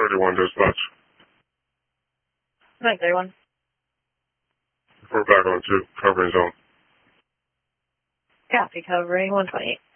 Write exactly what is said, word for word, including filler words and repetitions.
thirty-one dispatch. nine thirty-one. Report back on two, covering zone. Copy, covering one twenty-eight.